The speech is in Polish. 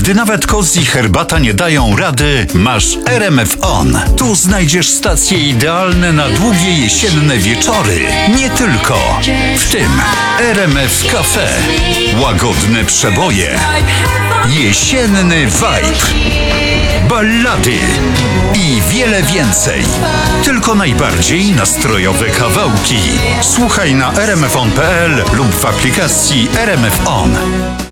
Gdy nawet cozy herbata nie dają rady, masz RMF On. Tu znajdziesz stacje idealne na długie jesienne wieczory. Nie tylko. W tym RMF Cafe. Łagodne przeboje. Jesienny vibe. Ballady i wiele więcej. Tylko najbardziej nastrojowe kawałki. Słuchaj na rmfon.pl lub w aplikacji RMF On.